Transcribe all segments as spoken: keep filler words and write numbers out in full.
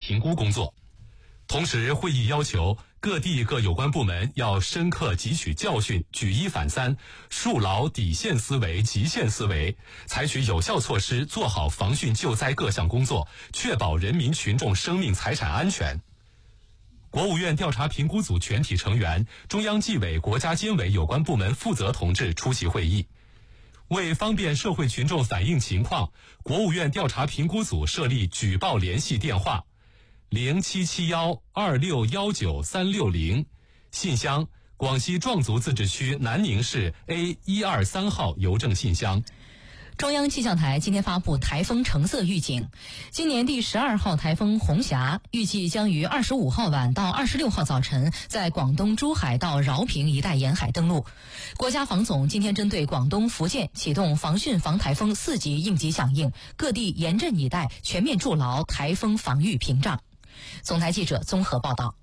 评估工作。同时，会议要求各地各有关部门要深刻汲取教训，举一反三，树牢底线思维、极限思维，采取有效措施，做好防汛救灾各项工作，确保人民群众生命财产安全。国务院调查评估组全体成员、中央纪委国家监委有关部门负责同志出席会议。为方便社会群众反映情况，国务院调查评估组设立举报联系电话零七七幺二六幺九三六零，信箱广西壮族自治区南宁市 A 一二三号邮政信箱。 中央气象台今天发布台风橙色预警，今年第十二号台风红霞预计将于二十五号晚到二十六号早晨在广东珠海到饶平一带沿海登陆。国家防总今天针对广东、福建启动防汛防台风四级应急响应，各地严阵以待，全面筑牢台风防御屏障。总台记者综合报道。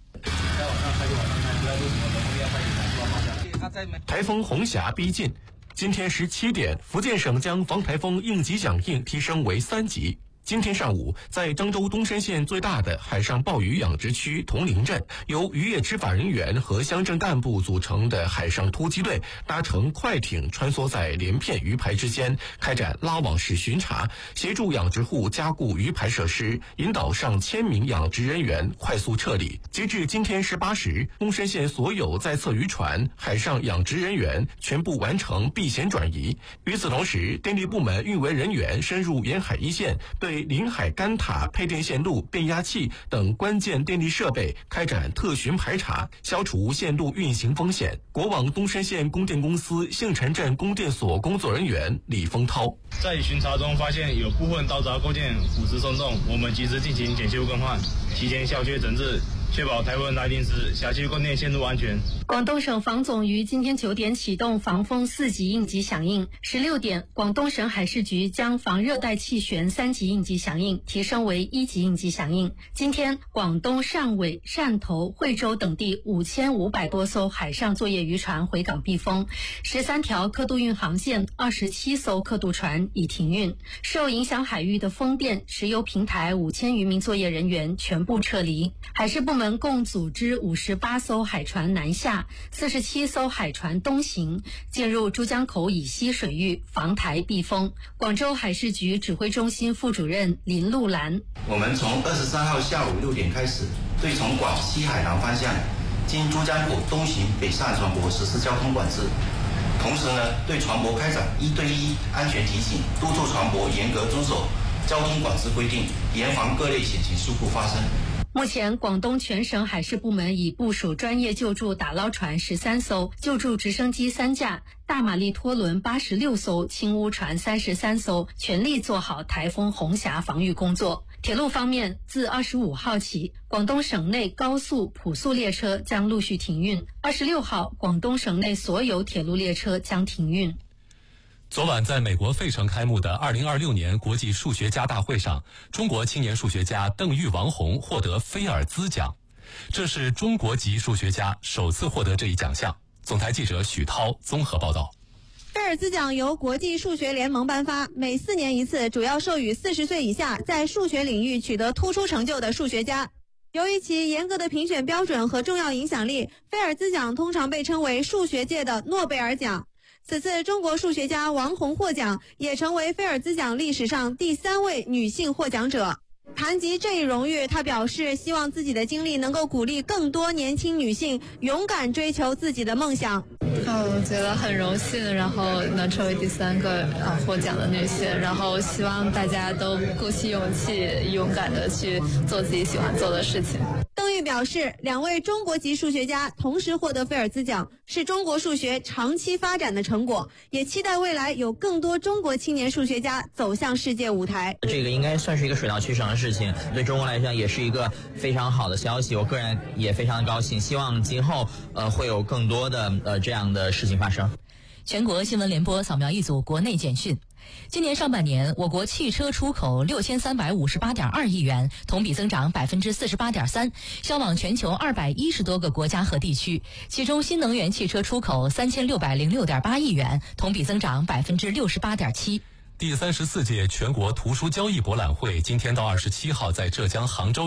台风红霞逼近，今天十七点，福建省将防台风应急响应提升为三级。今天上午，在漳州东山县最大的海上鲍鱼养殖区铜陵镇，由渔业执法人员和乡镇干部组成的海上突击队搭乘快艇穿梭在连片鱼排之间，开展拉网式巡查，协助养殖户加固鱼排设施，引导上千名养殖人员快速撤离。截至今天十八时，东山县所有在侧渔船、海上养殖人员全部完成避险转移。与此同时，电力部门运维人员深入沿海一线，对临海干塔、配电线路、变压器等关键电力设备开展特巡排查，消除线路运行风险。国网东山县供电公司杏城镇供电所工作人员李峰涛， 在巡查中发现有部分道闸构件腐蚀松动，我们及时进行检修更换，提前消缺整治，确保台风来临时辖区供电线路安全。 广东省防总于今天九点启动防风四级应急响应，十六点，广东省海事局将防热带气旋三级应急响应提升为一级应急响应。今天，广东汕尾、汕头、惠州等地五千五百多艘海上作业渔船回港避风，十三条客渡运航线、二十七艘客渡船已停运。受影响海域的风电、石油平台五千余名作业人员全部撤离。海事部门共组织五十八艘海船南下，四十七艘海船东行，进入珠江口以西水域防台避风。广州海事局指挥中心副主任林路兰， 我们从二十三号下午六点开始，对从广西海南方向经珠江口东行北上船舶实施交通管制，同时呢，对船舶开展一对一安全提醒，督促船舶严格遵守交通管制规定，严防各类险情事故发生。 目前，广东全省海事部门已部署专业救助打捞船十三艘、救助直升机三架、大马力拖轮八十六艘、轻污船三十三艘，全力做好台风红霞防御工作。铁路方面，自二十五号起，广东省内高速、普速列车将陆续停运。二十六号，广东省内所有铁路列车将停运。 昨晚在美国费城开幕的二零二六年国际数学家大会上，中国青年数学家邓玉王红获得菲尔兹奖，这是中国籍数学家首次获得这一奖项。总台记者许涛综合报道。 菲尔兹奖由国际数学联盟颁发，每四年一次，主要授予四十岁以下在数学领域取得突出成就的数学家。由于其严格的评选标准和重要影响力，菲尔兹奖通常被称为数学界的诺贝尔奖。此次中国数学家王红获奖，也成为菲尔兹奖历史上第三位女性获奖者。谈及这一荣誉，她表示希望自己的经历能够鼓励更多年轻女性勇敢追求自己的梦想。 嗯，我觉得很荣幸，然后能成为第三个啊获奖的女性，然后希望大家都鼓起勇气，勇敢的去做自己喜欢做的事情。 邓玉表示，两位中国籍数学家同时获得菲尔兹奖，是中国数学长期发展的成果，也期待未来有更多中国青年数学家走向世界舞台。 这个应该算是一个水到渠成的事情，对中国来讲也是一个非常好的消息，我个人也非常的高兴，希望今后呃会有更多的呃这样的事情发生。 全国新闻联播扫描一组国内简讯。今年上半年，我国汽车出口六千三百五十八点二亿元，同比增长百分之四十八点三，销往全球二百一十多个国家和地区。其中，新能源汽车出口三千六百零六点八亿元，同比增长百分之六十八点七。 第三十四届全国图书交易博览会今天到二十七号在浙江杭州举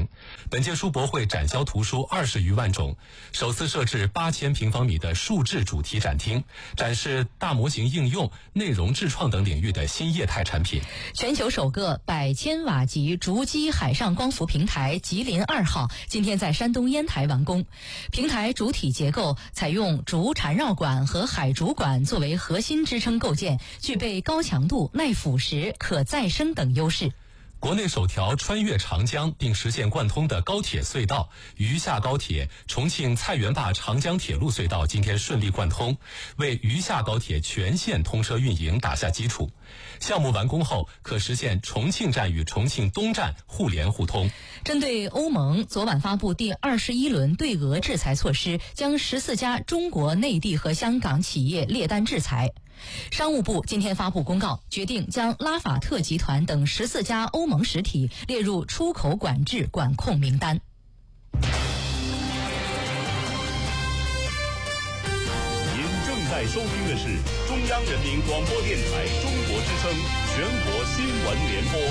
行。本届书博会展销图书二十余万种，首次设置八千平方米的数智主题展厅，展示大模型应用、内容智创等领域的新业态产品。 全球首个百千瓦级逐基海上光伏平台吉林二号今天在山东烟台完工。平台主体结构采用竹缠绕管和海竹管作为核心支撑构件，具备高强度、耐腐蚀、可再生等优势。 国内首条穿越长江并实现贯通的高铁隧道渝下高铁重庆菜园坝长江铁路隧道今天顺利贯通，为渝下高铁全线通车运营打下基础。项目完工后，可实现重庆站与重庆东站互联互通。 针对欧盟昨晚发布第二十一轮对俄制裁措施，将十四家中国内地和香港企业列单制裁。商务部今天发布公告，决定将拉法特集团等十四家欧盟实体列入出口管制管控名单。 您正在收听的是中央人民广播电台中国之声全国新闻联播。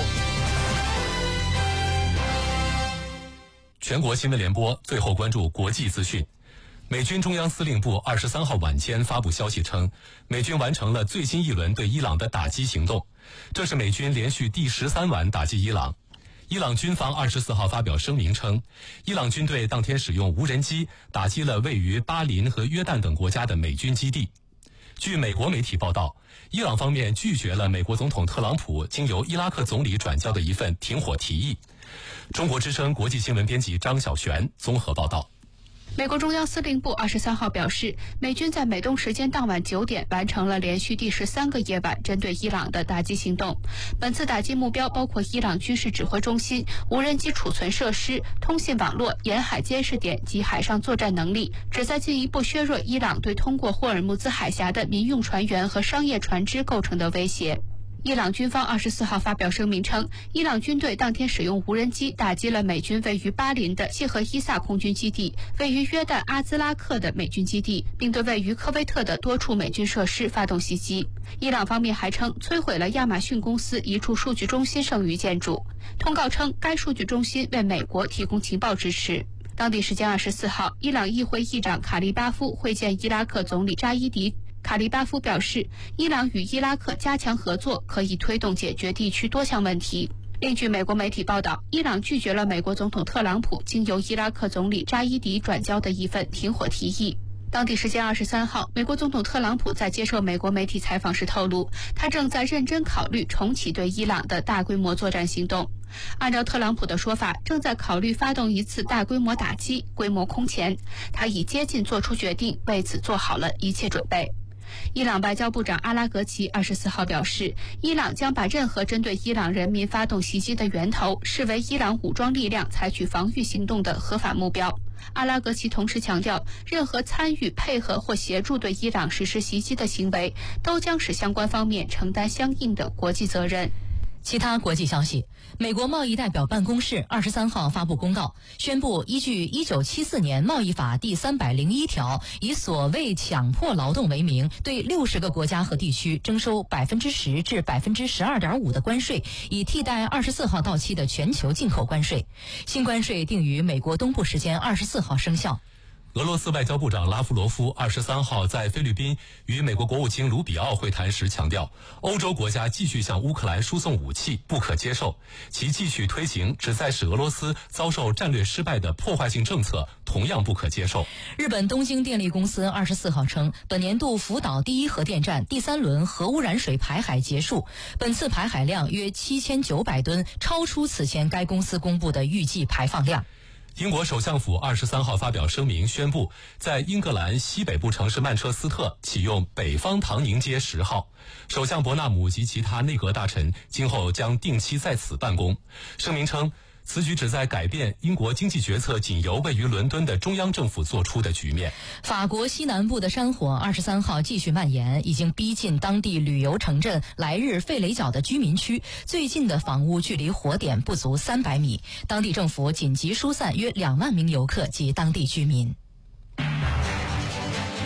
全国新闻联播，最后关注国际资讯。美军中央司令部二十三号晚间发布消息称，美军完成了最新一轮对伊朗的打击行动，这是美军连续第十三晚打击伊朗。伊朗军方二十四号发表声明称，伊朗军队当天使用无人机打击了位于巴林和约旦等国家的美军基地。据美国媒体报道，伊朗方面拒绝了美国总统特朗普经由伊拉克总理转交的一份停火提议。中国之声国际新闻编辑张小璇综合报道。 美国中央司令部二十三号表示，美军在美东时间当晚九点完成了连续第十三个夜晚针对伊朗的打击行动。本次打击目标包括伊朗军事指挥中心、无人机储存设施、通信网络、沿海监视点及海上作战能力，旨在进一步削弱伊朗对通过霍尔木兹海峡的民用船员和商业船只构成的威胁。伊朗军方二十四号发表声明称，伊朗军队当天使用无人机打击了美军位于巴林的谢赫伊萨空军基地、位于约旦阿兹拉克的美军基地，并对位于科威特的多处美军设施发动袭击。伊朗方面还称，摧毁了亚马逊公司一处数据中心剩余建筑。通告称，该数据中心为美国提供情报支持。当地时间二十四号，伊朗议会议长卡利巴夫会见伊拉克总理扎伊迪。卡利巴夫表示，伊朗与伊拉克加强合作，可以推动解决地区多项问题。另据美国媒体报道，伊朗拒绝了美国总统特朗普经由伊拉克总理扎伊迪转交的一份停火提议。当地时间二十三号，美国总统特朗普在接受美国媒体采访时透露，他正在认真考虑重启对伊朗的大规模作战行动。按照特朗普的说法，正在考虑发动一次大规模打击，规模空前。他已接近做出决定，为此做好了一切准备。伊朗外交部长阿拉格齐二十四号表示，伊朗将把任何针对伊朗人民发动袭击的源头视为伊朗武装力量采取防御行动的合法目标。阿拉格齐同时强调，任何参与、配合或协助对伊朗实施袭击的行为，都将使相关方面承担相应的国际责任。 其他国际消息，美国贸易代表办公室二十三号发布公告，宣布依据一九七四年贸易法第三百零一条，以所谓强迫劳动为名，对六十个国家和地区征收百分之十至百分之十二点五的关税，以替代二十四号到期的全球进口关税。新关税定于美国东部时间二十四号生效。 俄罗斯外交部长拉夫罗夫二十三号在菲律宾与美国国务卿卢比奥会谈时强调，欧洲国家继续向乌克兰输送武器不可接受，其继续推行旨在使俄罗斯遭受战略失败的破坏性政策同样不可接受。 日本东京电力公司二十四号称，本年度福岛第一核电站第三轮核污染水排海结束，本次排海量约七千九百吨，超出此前该公司公布的预计排放量。 英国首相府二十三号发表声明，宣布在英格兰西北部城市曼彻斯特启用北方唐宁街十号。首相伯纳姆及其他内阁大臣今后将定期在此办公。声明称，此举旨在改变英国经济决策仅由位于伦敦的中央政府做出的局面。 法国西南部的山火二十三号继续蔓延，已经逼近当地旅游城镇莱日费雷角的居民区，最近的房屋距离火点不足三百米，当地政府紧急疏散约两万名游客及当地居民。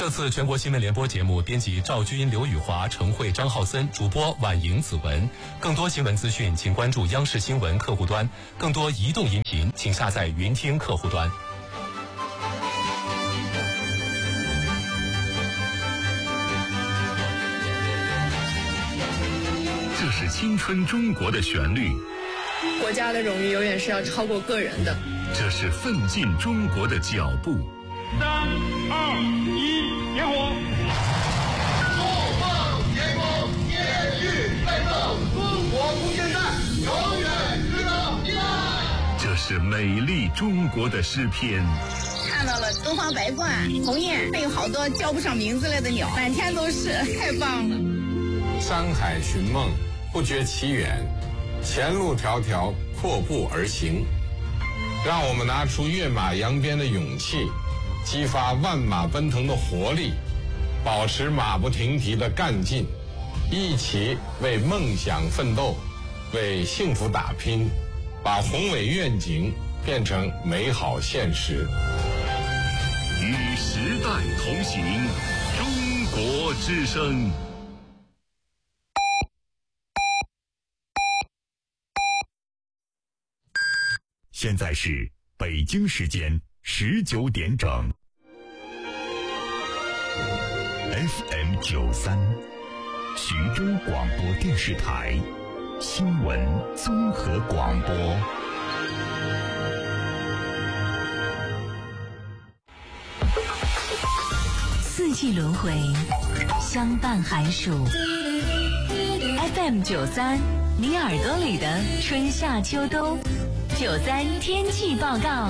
这次全国新闻联播节目，编辑赵军、刘宇华、程慧、张浩森，主播婉莹、子文。更多新闻资讯，请关注央视新闻客户端；更多移动音频，请下载云听客户端。 这是青春中国的旋律， 国家的荣誉永远是要超过个人的。 这是奋进中国的脚步。 三二一，点火！ 怒放天空，烈日飞腾，中国空间站永远值得依赖。 这是美丽中国的诗篇。 看到了东方白鹳、鸿雁，还有好多叫不上名字来的鸟，满天都是，太棒了。 山海寻梦，不觉其远，前路迢迢，阔步而行。让我们拿出跃马扬鞭的勇气，激发万马奔腾的活力，保持马不停蹄的干劲，一起为梦想奋斗，为幸福打拼，把宏伟愿景变成美好现实。 与时代同行，中国之声。 现在是北京时间十九点整。F M 九三，徐州广播电视台新闻综合广播。 四季轮回，相伴寒暑。F M 九三，你耳朵里的春夏秋冬。九三天气报告，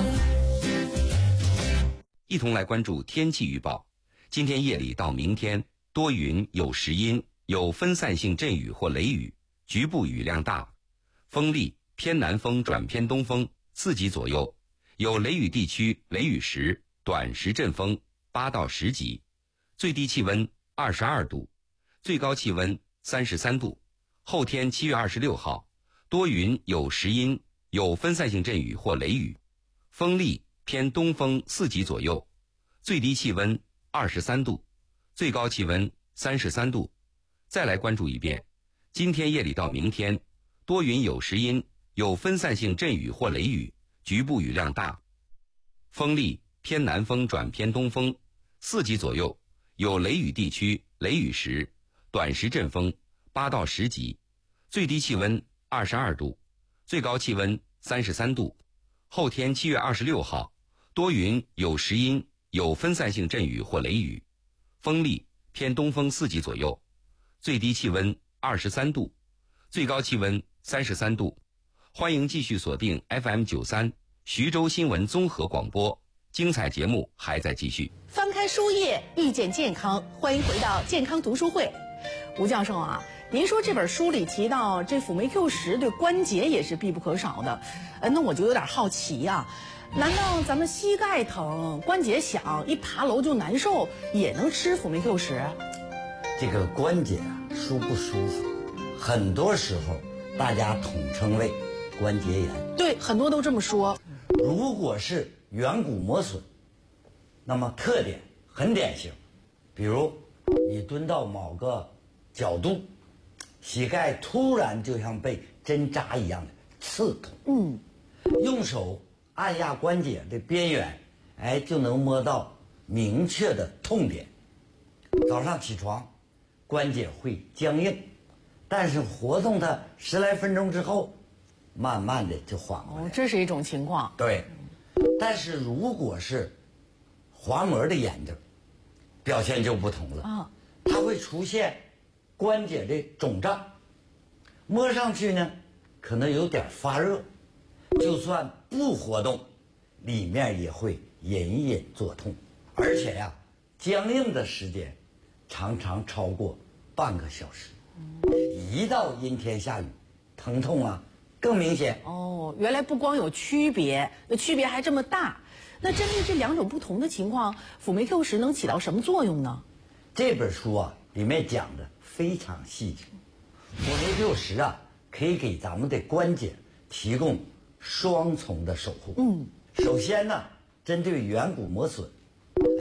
一同来关注天气预报。今天夜里到明天，多云有时阴，有分散性阵雨或雷雨，局部雨量大，风力偏南风转偏东风，四级左右，有雷雨地区雷雨时，短时阵风八到十级，最低气温二十二度，最高气温三十三度。后天七月二十六号，多云有时阴，有分散性阵雨或雷雨，风力偏东风四级左右，最低气温二十三度，最高气温三十三度。再来关注一遍，今天夜里到明天，多云有时阴，有分散性阵雨或雷雨，局部雨量大，风力偏南风转偏东风，四级左右，有雷雨地区雷雨时，短时阵风八到十级，最低气温二十二度，最高气温三十三度。后天七月二十六号，多云有时阴，有分散性阵雨或雷雨，风力偏东风四级左右，最低气温二十三度，最高气温三十三度。欢迎继续锁定 F M 九三徐州新闻综合广播，精彩节目还在继续。 翻开书页，遇见健康，欢迎回到健康读书会。吴教授啊，您说这本书里提到这辅酶 Q 十对关节也是必不可少的，呃，那我就有点好奇呀、啊，难道咱们膝盖疼、关节响、一爬楼就难受，也能吃辅酶 Q 十？ 这个关节啊，舒不舒服，很多时候大家统称为关节炎。 对，很多都这么说。 如果是远骨磨损，那么特点很典型，比如你蹲到某个角度，膝盖突然就像被针扎一样的刺痛， 嗯， 用手按压关节的边缘，哎，就能摸到明确的痛点。早上起床，关节会僵硬，但是活动它十来分钟之后，慢慢的就缓过来。 哦，这是一种情况。 对，但是如果是滑膜的炎症，表现就不同了啊，它会出现关节的肿胀，摸上去呢，可能有点发热，就算不活动，里面也会隐隐作痛，而且呀，僵硬的时间常常超过半个小时。一到阴天下雨，疼痛啊更明显。 哦，原来不光有区别，那区别还这么大。那针对这两种不同的情况，辅酶 Q 十能起到什么作用呢？ 这本书啊，里面讲的非常细致。辅酶 Q 十啊，可以给咱们的关节提供双重的守护。 嗯， 首先呢，针对远骨磨损，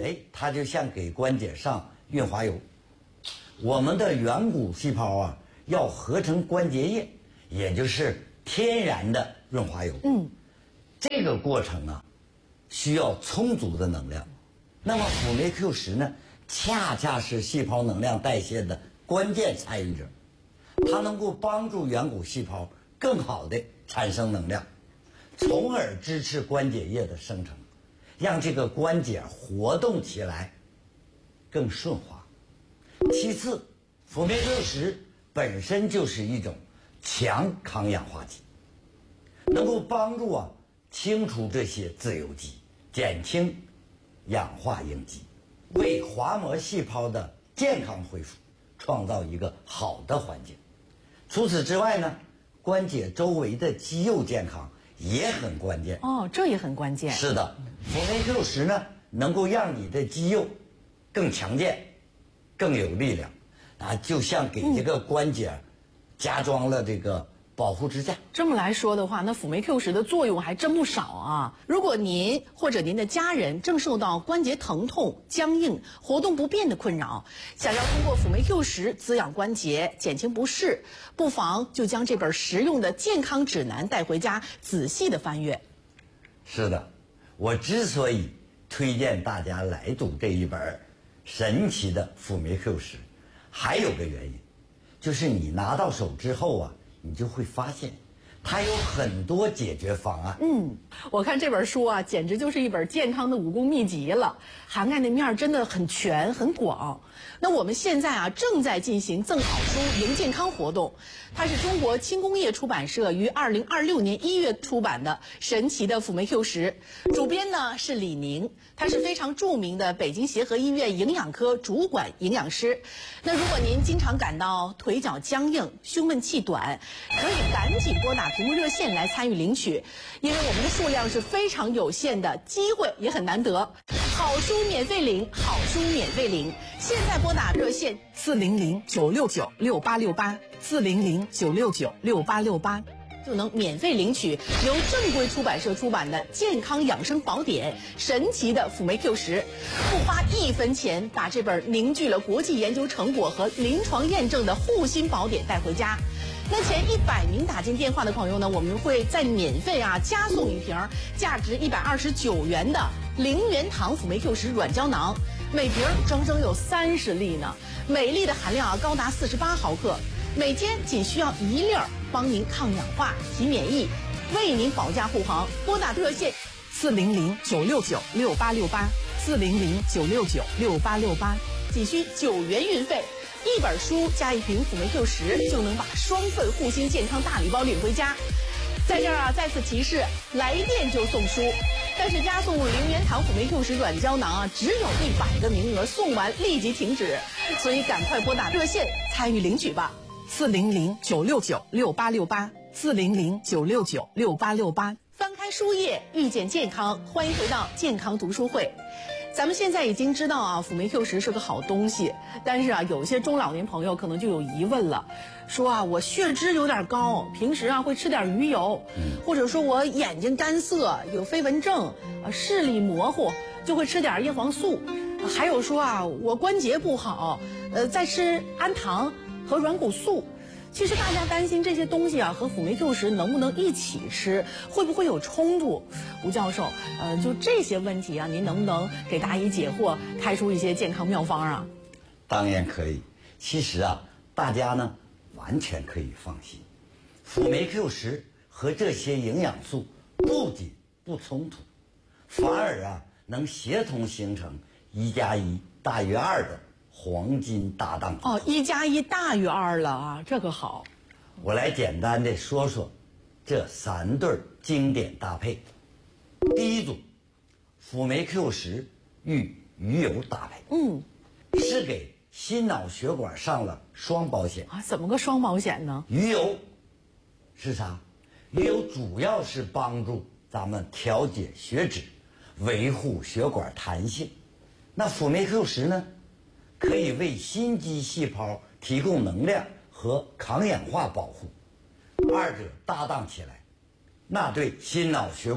哎，它就像给关节上润滑油。我们的远古细胞啊，要合成关节液，也就是天然的润滑油。 嗯， 这个过程啊，需要充足的能量。那么辅酶 Q 十呢，恰恰是细胞能量代谢的关键参与者，它能够帮助远古细胞更好的产生能量，从而支持关节液的生成，让这个关节活动起来更顺滑。其次，辅酶 Q 十本身就是一种强抗氧化剂，能够帮助啊清除这些自由基，减轻氧化应激，为滑膜细胞的健康恢复创造一个好的环境。除此之外呢，关节周围的肌肉健康也很关键。 哦，这也很关键。 是的，辅酶 Q 十呢，能够让你的肌肉更强健、更有力量，啊，就像给这个关节加装了这个保护支架。 这么来说的话，那辅酶 Q 十的作用还真不少啊！如果您或者您的家人正受到关节疼痛、僵硬、活动不便的困扰，想要通过辅酶 Q 十滋养关节、减轻不适，不妨就将这本实用的健康指南带回家，仔细的翻阅。 是的，我之所以推荐大家来读这一本神奇的辅酶 Q 十，还有个原因，就是你拿到手之后啊，你就会发现它有很多解决方案。 嗯，我看这本书啊，简直就是一本健康的武功秘籍了，涵盖的面儿真的很全很广。那我们现在啊，正在进行赠好书赢健康活动，它是中国轻工业出版社于二零二六年一月出版的《神奇的辅酶 Q 十》，主编呢是李宁，他是非常著名的北京协和医院营养科主管营养师。那如果您经常感到腿脚僵硬、胸闷气短，可以赶紧拨打屏幕热线来参与领取，因为我们的数量是非常有限的，机会也很难得。好书免费领，好书免费领，现在拨打热线四零零九六九六八六八四零零九六九六八六八。就能免费领取由正规出版社出版的健康养生宝典《神奇的辅酶 Q 十》，不花一分钱，把这本凝聚了国际研究成果和临床验证的护心宝典带回家。那前一百名打进电话的朋友呢，我们会再免费啊加送一瓶价值一百二十九元的零元堂辅酶 Q 十软胶囊，每瓶整整有三十粒呢，每粒的含量啊高达四十八毫克，每天仅需要一粒儿，帮您抗氧化、提免疫，为您保驾护航。拨打热线四零零九六九六八六八四零零九六九六八六八，仅需九元运费。一本书加一瓶辅酶 Q 十，就能把双份护心健康大礼包领回家。在这儿啊，再次提示，来电就送书，但是加送零元堂辅酶 Q 十软胶囊啊，只有一百个名额，送完立即停止，所以赶快拨打热线参与领取吧。四零零九六九六八六八四零零九六九六八六八。翻开书页，遇见健康，欢迎回到健康读书会。咱们现在已经知道啊，辅酶 Q 十是个好东西，但是啊，有些中老年朋友可能就有疑问了，说啊，我血脂有点高，平时啊会吃点鱼油，或者说我眼睛干涩，有飞蚊症，啊视力模糊，就会吃点叶黄素，还有说啊，我关节不好，呃，在吃氨糖和软骨素。其实大家担心这些东西啊和辅酶 Q 十能不能一起吃，会不会有冲突？吴教授，呃，就这些问题啊，您能不能给答疑解惑，开出一些健康妙方啊？ 当然可以。其实啊，大家呢完全可以放心，辅酶 Q 十和这些营养素不仅不冲突，反而啊能协同形成一加一大于二的黄金搭档。 哦，一加一大于二了啊，这个好。 我来简单的说说这三对经典搭配。第一组，辅酶 Q 十与鱼油搭配， 嗯， 是给心脑血管上了双保险啊。怎么个双保险呢？ 鱼油是啥？鱼油主要是帮助咱们调节血脂，维护血管弹性。那辅酶 Q 十呢，可以为心肌细胞提供能量和抗氧化保护，二者搭档起来，那对心脑血管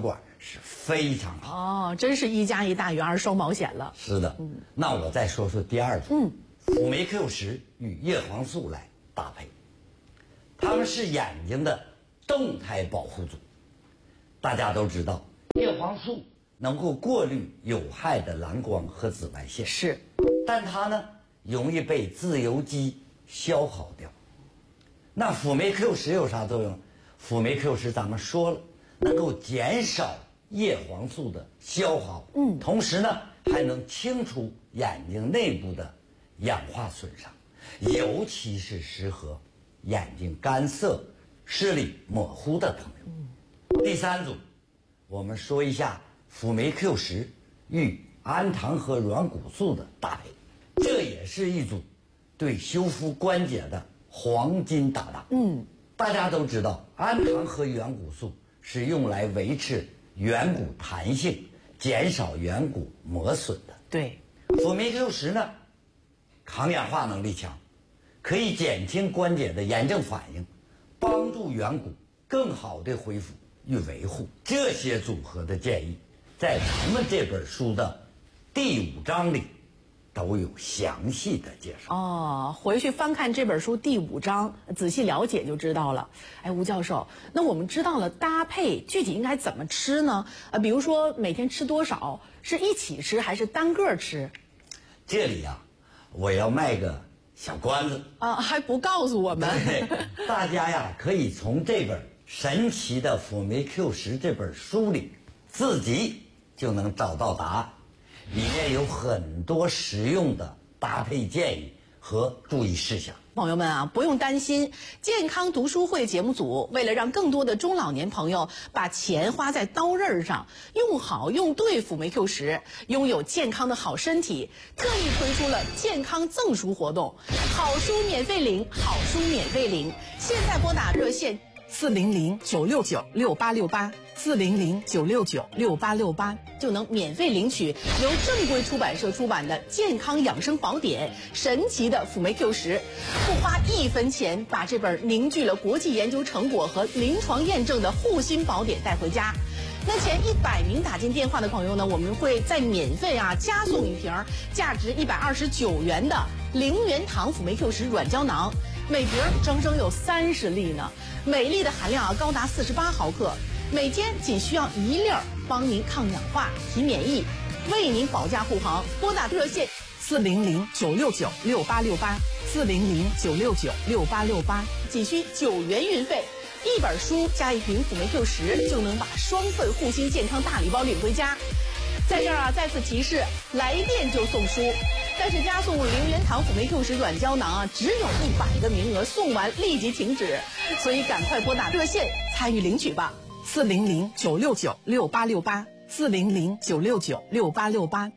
是非常好。 哦，真是一加一大于二，双保险了。 是的，嗯，那我再说说第二组，嗯，辅酶 Q 十与叶黄素来搭配，它们是眼睛的动态保护组。大家都知道，叶黄素能够过滤有害的蓝光和紫外线， 是， 但它呢容易被自由基消耗掉。那辅酶 Q 十有啥作用？辅酶 Q 十咱们说了，能够减少叶黄素的消耗，嗯，同时呢还能清除眼睛内部的氧化损伤，尤其是适合眼睛干涩、视力模糊的朋友。嗯、第三组，我们说一下辅酶 Q 十与氨糖和软骨素的搭配，这也是一组对修复关节的黄金搭档。嗯，大家都知道，氨糖和软骨素是用来维持圆骨弹性、减少圆骨磨损的。 对， 辅酶 Q 十呢，抗氧化能力强，可以减轻关节的炎症反应，帮助圆骨更好的恢复与维护。这些组合的建议，在咱们这本书的第五章里都有详细的介绍。 哦，回去翻看这本书第五章，仔细了解就知道了。哎，吴教授，那我们知道了搭配，具体应该怎么吃呢？呃，比如说每天吃多少，是一起吃还是单个吃？ 这里啊，我要卖个小关子啊，还不告诉我们？ 对，大家呀可以从这本神奇的辅酶 Q 十这本书里，自己就能找到答案。里面有很多实用的搭配建议和注意事项。 朋友们啊，不用担心，健康读书会节目组为了让更多的中老年朋友把钱花在刀刃上，用好用对辅酶 Q 十，拥有健康的好身体，特意推出了健康赠书活动，好书免费领，好书免费领，现在拨打热线四零零九六九六八六八。四零零九六九六八六八就能免费领取由正规出版社出版的健康养生宝典神奇的辅酶 Q 十，不花一分钱把这本凝聚了国际研究成果和临床验证的护心宝典带回家。那前一百名打进电话的朋友呢，我们会再免费啊加送一瓶价值一百二十九元的零元堂辅酶 Q 十软胶囊，每瓶整整有三十粒呢，每粒的含量啊高达四十八毫克。每天仅需要一粒儿，帮您抗氧化、提免疫，为您保驾护航。拨打热线四零零九六九六八六八，四零零九六九六八六八， 仅需九元运费。一本书加一瓶辅酶 Q 十，就能把双份护心健康大礼包领回家。在这儿啊，再次提示，来电就送书，但是加送零元堂辅酶 Q 十软胶囊啊，只有一百个名额，送完立即停止，所以赶快拨打热线参与领取吧。 四零零九六九六八六八，四零零九六九六八六八。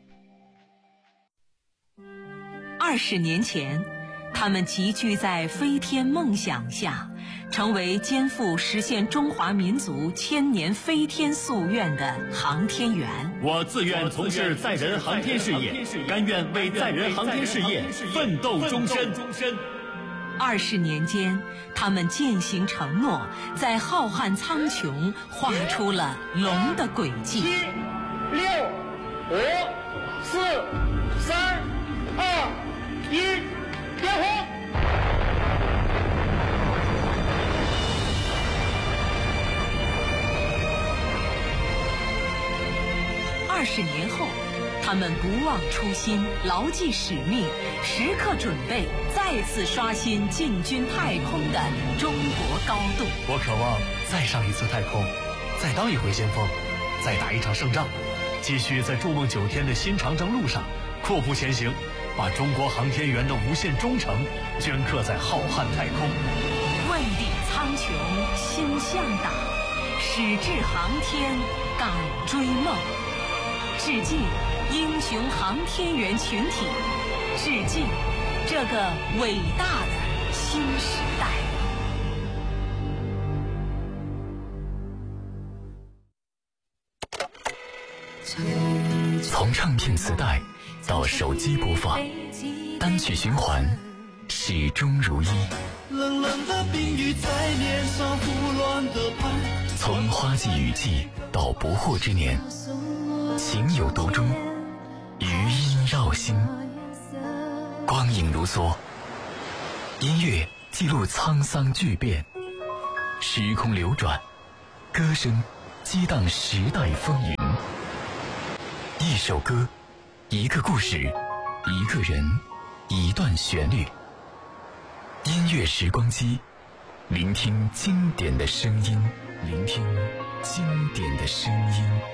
二十年前，他们集聚在飞天梦想下，成为肩负实现中华民族千年飞天夙愿的航天员。 我自愿从事载人航天事业，甘愿为载人航天事业奋斗终身。 二十年间，他们践行承诺，在浩瀚苍穹画出了龙的轨迹。 七、六、五、四、三、二、一，点火！ 二十年后，他们不忘初心，牢记使命，时刻准备再次刷新进军太空的中国高度。 我渴望再上一次太空，再当一回先锋，再打一场胜仗，继续在筑梦九天的新长征路上阔步前行，把中国航天员的无限忠诚镌刻在浩瀚太空。 万里苍穹心向导，矢志航天敢追梦。致敬英雄航天员群体，致敬这个伟大的新时代。 从唱片磁带到手机播放，单曲循环，始终如一。 冷冷的冰雨在脸上胡乱的拍， 从花季雨季到不惑之年，情有独钟，余音绕心。光影如梭，音乐记录沧桑巨变，时空流转，歌声激荡时代风云。一首歌，一个故事，一个人，一段旋律。音乐时光机，聆听经典的声音，聆听经典的声音。